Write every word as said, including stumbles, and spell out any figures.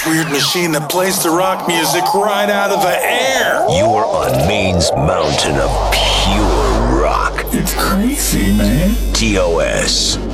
this weird machine that plays the rock music right out of the air. You're on Maine's mountain of pure rock. It's crazy, man. T O S.